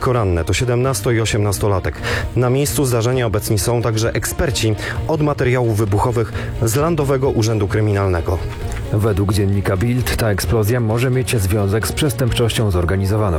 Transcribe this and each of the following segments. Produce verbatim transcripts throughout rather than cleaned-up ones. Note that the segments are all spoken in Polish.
lekko ranne. To siedemnasto- i osiemnastolatek. Na miejscu zdarzenia obecni są także eksperci od materiałów wybuchowych z Landowego Urzędu Kryminalnego. Według dziennika Bild ta eksplozja może mieć związek z przestępczością zorganizowaną.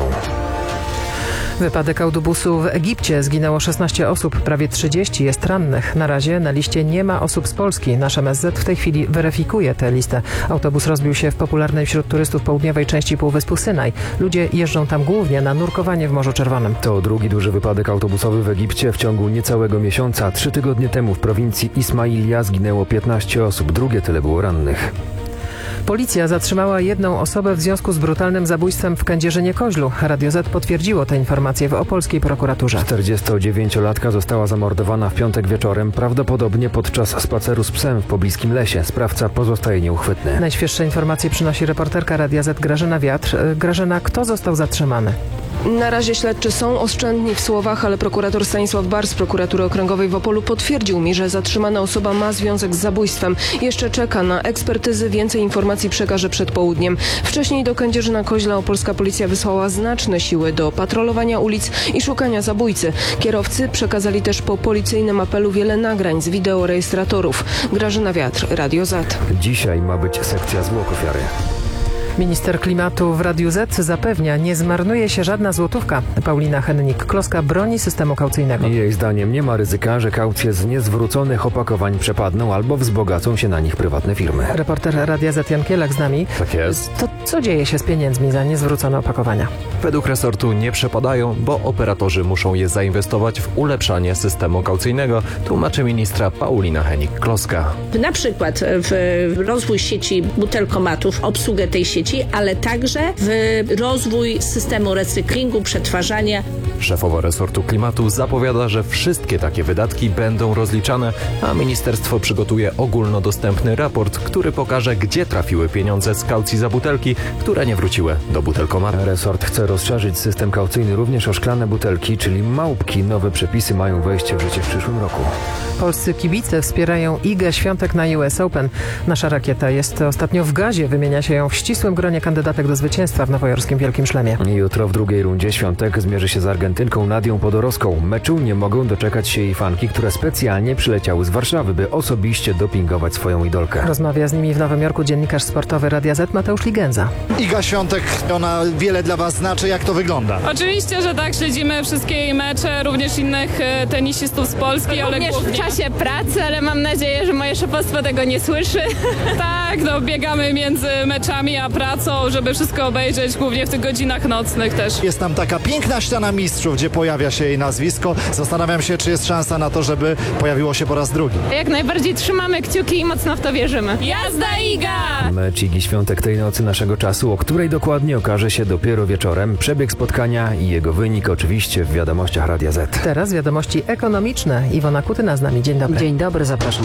Wypadek autobusu w Egipcie. Zginęło szesnaście osób, prawie trzydzieści jest rannych. Na razie na liście nie ma osób z Polski. Nasz M S Z w tej chwili weryfikuje tę listę. Autobus rozbił się w popularnej wśród turystów południowej części Półwyspu Synaj. Ludzie jeżdżą tam głównie na nurkowanie w Morzu Czerwonym. To drugi duży wypadek autobusowy w Egipcie w ciągu niecałego miesiąca. Trzy tygodnie temu w prowincji Ismailia zginęło piętnaście osób, drugie tyle było rannych. Policja zatrzymała jedną osobę w związku z brutalnym zabójstwem w Kędzierzynie-Koźlu. Radio Z potwierdziło te informacje w opolskiej prokuraturze. czterdziestodziewięciolatka została zamordowana w piątek wieczorem, prawdopodobnie podczas spaceru z psem w pobliskim lesie. Sprawca pozostaje nieuchwytny. Najświeższe informacje przynosi reporterka Radia Z Grażyna Wiatr. Grażyna, kto został zatrzymany? Na razie śledczy są oszczędni w słowach, ale prokurator Stanisław Bar z prokuratury okręgowej w Opolu potwierdził mi, że zatrzymana osoba ma związek z zabójstwem. Jeszcze czeka na ekspertyzy, więcej informacji przekaże przed południem. Wcześniej do Kędzierzyna-Koźla opolska policja wysłała znaczne siły do patrolowania ulic i szukania zabójcy. Kierowcy przekazali też po policyjnym apelu wiele nagrań z wideorejestratorów. Grażyna Wiatr, Radio Z. Dzisiaj ma być sekcja zwłok ofiary. Minister klimatu w Radiu Z zapewnia, nie zmarnuje się żadna złotówka. Paulina Hennig-Kloska broni systemu kaucyjnego. Jej zdaniem nie ma ryzyka, że kaucje z niezwróconych opakowań przepadną albo wzbogacą się na nich prywatne firmy. Reporter Radia Z Jan Kielak z nami. Tak jest. To co dzieje się z pieniędzmi za niezwrócone opakowania? Według resortu nie przepadają, bo operatorzy muszą je zainwestować w ulepszanie systemu kaucyjnego, tłumaczy ministra Paulina Hennig-Kloska. Na przykład w rozwój sieci butelkomatów, obsługę tej sieci, ale także w rozwój systemu recyklingu, przetwarzania. Szefowa resortu klimatu zapowiada, że wszystkie takie wydatki będą rozliczane, a ministerstwo przygotuje ogólnodostępny raport, który pokaże, gdzie trafiły pieniądze z kaucji za butelki, które nie wróciły do butelkomatu. Resort chce rozszerzyć system kaucyjny również o szklane butelki, czyli małpki. Nowe przepisy mają wejść w życie w przyszłym roku. Polscy kibice wspierają Igę Świątek na U S Open. Nasza rakieta jest ostatnio w gazie. Wymienia się ją w ścisłym gronie kandydatek do zwycięstwa w nowojorskim Wielkim Szlemie. Jutro w drugiej rundzie Świątek zmierzy się z Argentynką Nadią Podorowską. Meczu nie mogą doczekać się jej fanki, które specjalnie przyleciały z Warszawy, by osobiście dopingować swoją idolkę. Rozmawia z nimi w Nowym Jorku dziennikarz sportowy Radia Z Mateusz Ligenza. Iga Świątek, ona wiele dla Was znaczy. Jak to wygląda? Oczywiście, że tak. Śledzimy wszystkie jej mecze, również innych e, tenisistów z Polski, ale również głównie w czasie pracy, ale mam nadzieję, że moje szefostwo tego nie słyszy. Tak, no biegamy między meczami a pracą, żeby wszystko obejrzeć, głównie w tych godzinach nocnych też. Jest tam taka piękna ściana mistrzów, gdzie pojawia się jej nazwisko. Zastanawiam się, czy jest szansa na to, żeby pojawiło się po raz drugi. Jak najbardziej trzymamy kciuki i mocno w to wierzymy. Jazda Iga! Mecz Igi Świątek tej nocy naszego czasu, o której dokładnie okaże się dopiero wieczorem. Przebieg spotkania i jego wynik oczywiście w wiadomościach Radia Z. Teraz wiadomości ekonomiczne. Iwona Kutyna z nami. Dzień dobry. Dzień dobry, zapraszam.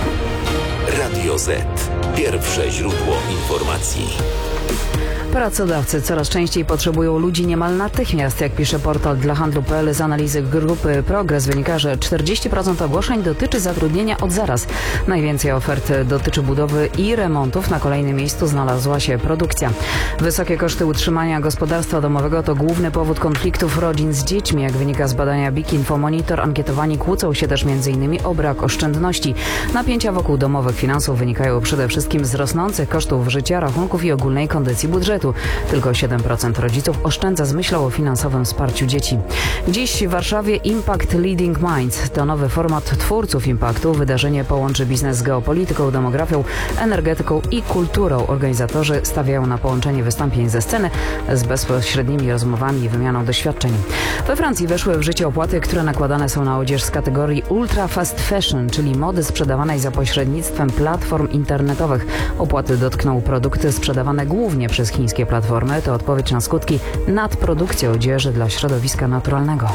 Radio Z. Pierwsze źródło informacji. Pracodawcy coraz częściej potrzebują ludzi niemal natychmiast. Jak pisze portal dla handlu kropka p l, z analizy grupy Progress wynika, że czterdzieści procent ogłoszeń dotyczy zatrudnienia od zaraz. Najwięcej ofert dotyczy budowy i remontów. Na kolejnym miejscu znalazła się produkcja. Wysokie koszty utrzymania gospodarstwa domowego to główny powód konfliktów rodzin z dziećmi. Jak wynika z badania B I K Info Monitor, ankietowani kłócą się też między innymi o brak oszczędności. Napięcia wokół domowych finansów wynikają przede wszystkim z rosnących kosztów życia, rachunków i ogólnej kondycji budżetu. Tylko siedem procent rodziców oszczędza z myślą o finansowym wsparciu dzieci. Dziś w Warszawie Impact Leading Minds. To nowy format twórców impaktu. Wydarzenie połączy biznes z geopolityką, demografią, energetyką i kulturą. Organizatorzy stawiają na połączenie wystąpień ze sceny z bezpośrednimi rozmowami i wymianą doświadczeń. We Francji weszły w życie opłaty, które nakładane są na odzież z kategorii ultra fast fashion, czyli mody sprzedawanej za pośrednictwem platform internetowych. Opłaty dotkną produkty sprzedawane głównie przez chińskie platformy. To odpowiedź na skutki nadprodukcji odzieży dla środowiska naturalnego.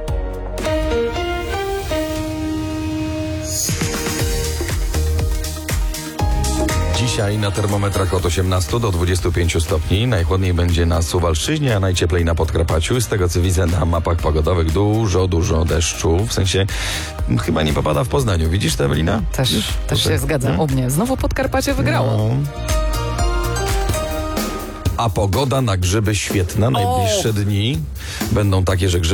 Dzisiaj na termometrach od osiemnastu do dwudziestu pięciu stopni. Najchłodniej będzie na Suwalszczyźnie, a najcieplej na Podkarpaciu. Z tego co widzę na mapach pogodowych dużo, dużo deszczu. W sensie chyba nie popada w Poznaniu. Widzisz to, Ewelina? Też, Wiesz? też się zgadzam. U mnie znowu Podkarpacie wygrało. No. A pogoda na grzyby świetna. Najbliższe dni będą takie, że grzyby